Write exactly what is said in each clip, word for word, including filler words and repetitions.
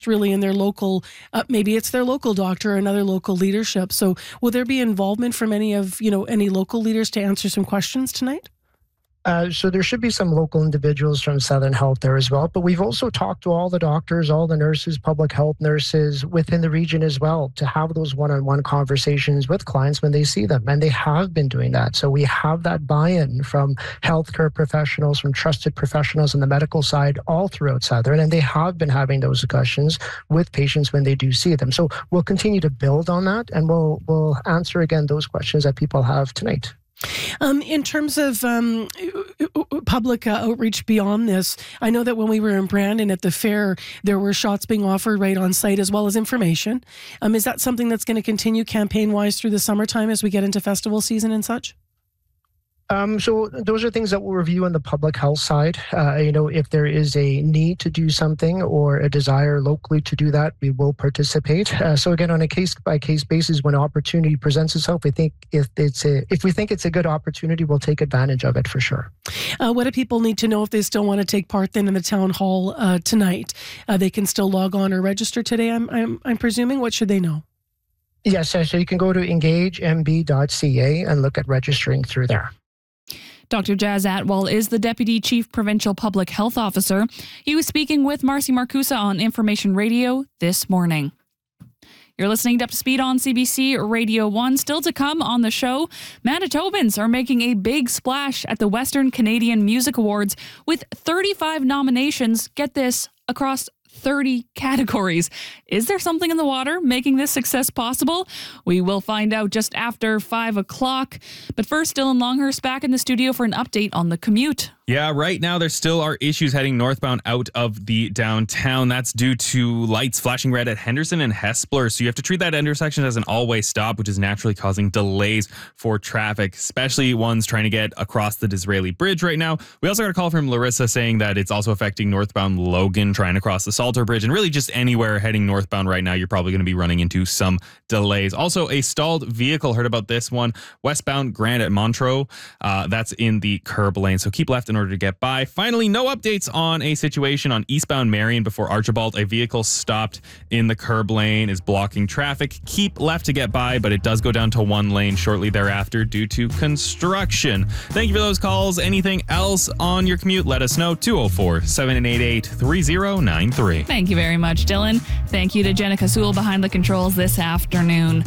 really in their local, uh, maybe it's their local doctor or another local leadership. So will there be involvement from any of, you know, any local leaders to answer some questions tonight? Uh, so there should be some local individuals from Southern Health there as well. But we've also talked to all the doctors, all the nurses, public health nurses within the region as well to have those one-on-one conversations with clients when they see them. And they have been doing that. So we have that buy-in from healthcare professionals, from trusted professionals on the medical side all throughout Southern. And they have been having those discussions with patients when they do see them. So we'll continue to build on that, and we'll, we'll answer again those questions that people have tonight. Um, in terms of um, public uh, outreach beyond this, I know that when we were in Brandon at the fair, there were shots being offered right on site as well as information. Um, is that something that's going to continue campaign-wise through the summertime as we get into festival season and such? Um, so those are things that we'll review on the public health side. Uh, you know, if there is a need to do something or a desire locally to do that, we will participate. Uh, so again, on a case by case basis, when opportunity presents itself, we think if it's a, if we think it's a good opportunity, we'll take advantage of it for sure. Uh, what do people need to know if they still want to take part then in the town hall uh, tonight? Uh, they can still log on or register today. I'm I'm, I'm presuming. What should they know? Yes, so you can go to engage m b dot c a and look at registering through there. Doctor Jas Atwal is the Deputy Chief Provincial Public Health Officer. He was speaking with Marcy Marcusa on Information Radio this morning. You're listening to Up to Speed on C B C Radio one. Still to come on the show, Manitobans are making a big splash at the Western Canadian Music Awards with thirty-five nominations, get this, across thirty categories. Is there something in the water making this success possible? We will find out just after five o'clock. But first, Dylan Longhurst back in the studio for an update on the commute. Yeah, right now there still are issues heading northbound out of the downtown. That's due to lights flashing red at Henderson and Hespeler. So you have to treat that intersection as an all-way stop, which is naturally causing delays for traffic, especially ones trying to get across the Disraeli Bridge right now. We also got a call from Larissa saying that it's also affecting northbound Logan trying to cross the Salter Bridge, and really just anywhere heading northbound right now, you're probably going to be running into some delays. Also, a stalled vehicle, heard about this one, westbound Grand at Montreux. Uh, that's in the curb lane, so keep left in order to get by. Finally, no updates on a situation on eastbound Marion before Archibald. A vehicle stopped in the curb lane, is blocking traffic. Keep left to get by, but it does go down to one lane shortly thereafter due to construction. Thank you for those calls. Anything else on your commute, let us know. two oh four, seven eight eight, three oh nine three. Thank you very much, Dylan. Thank you to Jenica Sewell behind the controls this afternoon.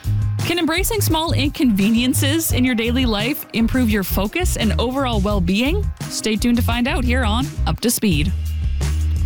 Can embracing small inconveniences in your daily life improve your focus and overall well-being? Stay tuned to find out here on Up to Speed.